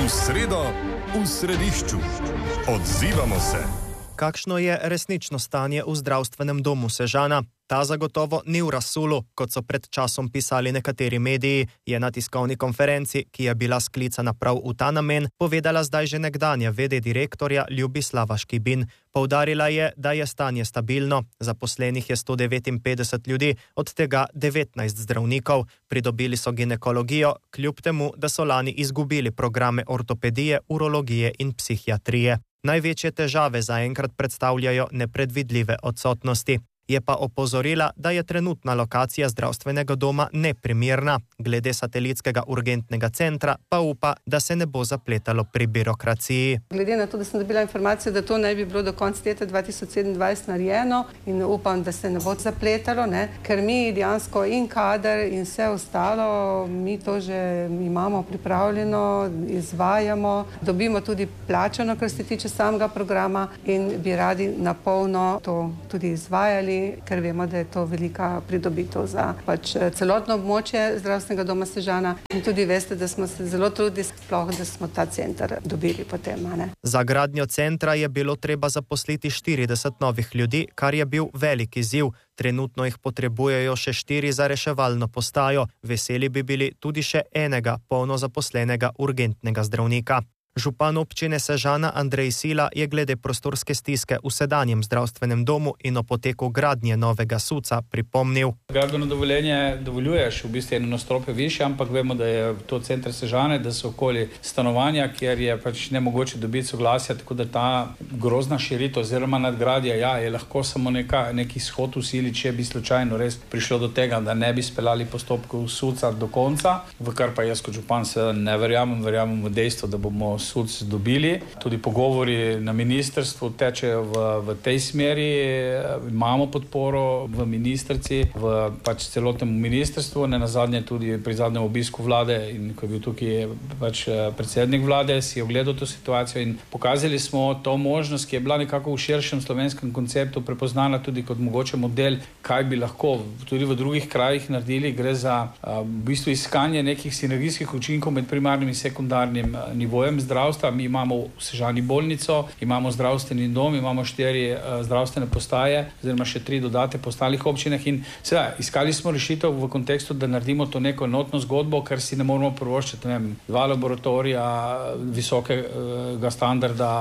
V sredo, v središču. Odzivamo se. Kakšno je resnično stanje v zdravstvenem domu Sežana? Ta zagotovo ni v razsulu, kot so pred časom pisali nekateri mediji, je na tiskovni konferenci, ki je bila sklicana prav v ta namen, povedala zdaj že nekdanja v.d. direktorja Ljubislava Škibin. Poudarila je, da je stanje stabilno, zaposlenih je 159 ljudi, od tega 19 zdravnikov. Pridobili so ginekologijo, kljub temu, da so lani izgubili programe ortopedije, urologije in psihiatrije. Največje težave zaenkrat predstavljajo nepredvidljive odsotnosti. Je pa opozorila, da je trenutna lokacija zdravstvenega doma neprimerna. Glede satelitskega urgentnega centra pa upa, da se ne bo zapletalo pri birokraciji. Glede na to, da sem dobila informacijo, da to naj bi bilo do konca leta 2027 narejeno in upam, da se ne bo zapletalo, ker mi dejansko in kader in vse ostalo, mi to že imamo pripravljeno, izvajamo, dobimo tudi plačano, kar se tiče samega programa in bi radi na polno to tudi izvajali, ker vemo, da je to velika pridobitev za celotno območje zdravstvenega doma Sežana in tudi veste, da smo se zelo trudili, sploh da smo ta center dobili potem. Za gradnjo centra je bilo treba zaposliti 40 novih ljudi, kar je bil velik izziv. Trenutno jih potrebujejo še 4 za reševalno postajo. Veseli bi bili tudi še enega polno zaposlenega urgentnega zdravnika. Župan občine Sežana Andrej Sila je glede prostorske stiske v sedanjem zdravstvenem domu in o poteku gradnje novega SUC-a pripomnil. Gradbeno dovoljenje dovoljuješ v bistvu eno nadstropje višje, ampak vemo, da je to center Sežane, da so okoli stanovanja, kjer je nemogoče dobiti soglasja, tako da ta grozna širitev oziroma nadgradnja je lahko samo neki shod v sili, če bi slučajno res prišlo do tega, da ne bi speljali postopkov SUC-a do konca, v kar pa jaz kot župan seveda ne verjamem v dejstvo, da bomo SUC dobili. Tudi pogovori na ministrstvu tečejo v tej smeri. Imamo podporo v ministrici, v celotnem ministrstvu, ne nazadnje tudi pri zadnjem obisku vlade in ko je bil tukaj predsednik vlade, si je ogledal to situacijo in pokazali smo to možnost, ki je bila nekako v širšem slovenskem konceptu prepoznana tudi kot mogoče model, kaj bi lahko tudi v drugih krajih naredili. Gre za v bistvu iskanje nekih sinergijskih učinkov med primarnim in sekundarnim nivojem zdravstva. Mi imamo v Sežani bolnico, imamo zdravstveni dom, imamo 4 zdravstvene postaje, oziroma še 3 dodate po ostalih občinah in seveda iskali smo rešitev v kontekstu, da naredimo to neko enotno zgodbo, ker si ne moramo privoščiti, 2 laboratorija visokega standarda,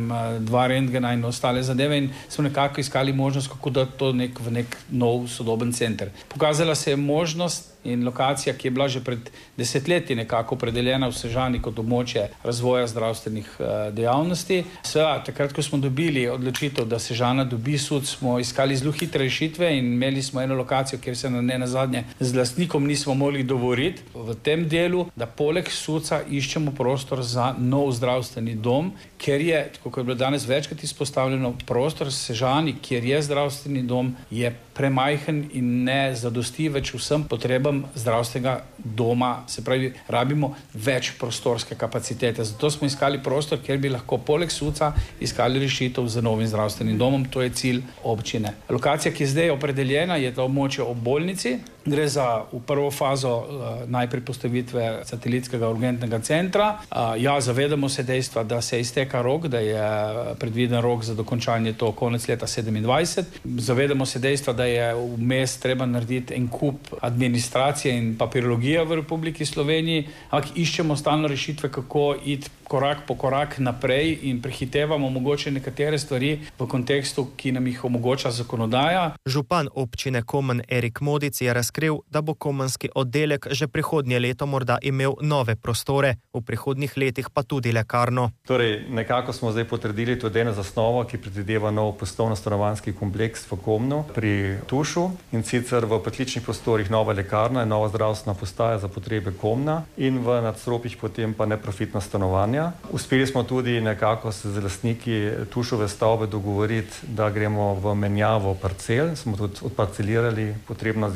2 rentgena in ostale zadeve in smo nekako iskali možnost, kako da to v nek nov sodoben center. Pokazala se je možnost in lokacija, ki je bila že pred desetletji nekako opredeljena v Sežani kot območje razvoja zdravstvenih dejavnosti. Seveda, takrat, ko smo dobili odločitev, da Sežana dobi SUC, smo iskali zelo hitre rešitve in imeli smo eno lokacijo, kjer se ne nazadnje z lastnikom nismo mogli dogovoriti v tem delu, da poleg SUC-a iščemo prostor za nov zdravstveni dom, ker je, tako je bilo danes večkrat izpostavljeno, prostor v Sežani, kjer je zdravstveni dom, je premajhen in ne zadosti več vsem potrebam zdravstvenega doma. Se pravi, rabimo več prostorske kapacitete. Zato smo iskali prostor, kjer bi lahko poleg SUC-a iskali rešitev z novim zdravstvenim domom. To je cilj občine. Lokacija, ki je zdaj opredeljena, je to območje ob bolnici. Gre za v prvo fazo najprej postavitve satelitskega urgentnega centra. Zavedamo se dejstva, da se izteka rok, da je predviden rok za dokončanje to konec leta 2027. Zavedamo se dejstva, da je vmes treba narediti en kup administracije in papirologije v Republiki Sloveniji, ampak iščemo stalno rešitve, kako iti korak po korak naprej in prehitevamo mogoče nekatere stvari v kontekstu, ki nam jih omogoča zakonodaja. Župan občine Komen Erik Modic je razkril, da bo komenski oddelek že prihodnje leto morda imel nove prostore, v prihodnjih letih pa tudi lekarno. Torej, nekako smo zdaj potrdili tudi eno zasnovo, ki predvideva nov poslovno-stanovanjski kompleks v Komnu pri Tušu in sicer v pritličnih prostorih nova lekarna in nova zdravstvena postaja za potrebe Komna in v nadstropjih potem pa neprofitna stanovanja. Uspeli smo tudi nekako se z lastniki Tušove stavbe dogovoriti, da gremo v menjavo parcel. Smo tudi odparcelirali potrebno zemljišče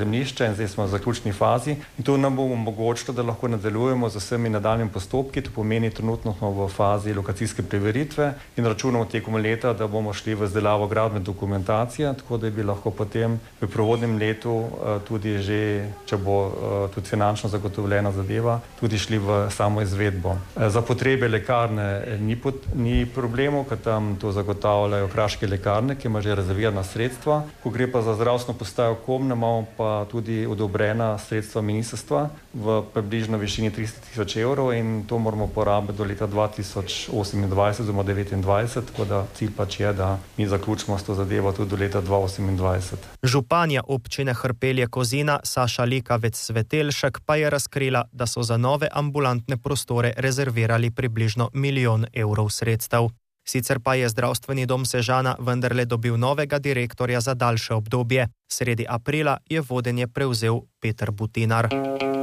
in zdaj smo v zaključni fazi. In to nam bo omogočilo, da lahko nadaljujemo z vsemi nadaljnjimi postopki. To pomeni, trenutno smo v fazi lokacijske preveritve in računamo tekom leta, da bomo šli v izdelavo gradbene dokumentacije, tako da bi lahko potem v prihodnjem letu tudi že, če bo tudi finančno zagotovljena zadeva, tudi šli v samo izvedbo. Za potrebe lekarne ni problemov, ker tam to zagotavljajo Kraške lekarne, ki ima že rezervirana sredstva. Ko gre pa za zdravstveno postajo Komna, imamo pa tudi odobrena sredstva ministrstva v približno višini 300 000 evrov in to moramo porabiti do leta 2028 oziroma 2029, tako da cilj pač je, da mi zaključimo s to zadevo tudi do leta 2028. Županja občine Hrpelje-Kozina Saša Likavec-Svetelšek pa je razkrila, da so za nove ambulantne prostore rezervirali približno 1 milijon evrov sredstev. Sicer pa je zdravstveni dom Sežana vendarle dobil novega direktorja za daljše obdobje. Sredi aprila je vodenje prevzel Peter Butinar.